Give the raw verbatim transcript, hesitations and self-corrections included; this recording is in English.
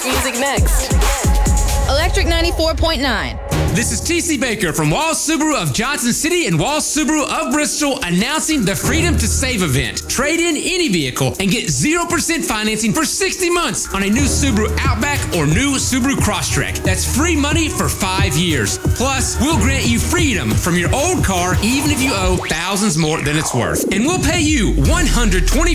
Music next. Electric ninety-four point nine. This is T C Baker from Walls Subaru of Johnson City and Walls Subaru of Bristol announcing the Freedom to Save event. Trade in any vehicle and get zero percent financing for sixty months on a new Subaru Outback or new Subaru Crosstrek. That's free money for five years. Plus, we'll grant you freedom from your old car even if you owe thousands more than it's worth. And we'll pay you one hundred twenty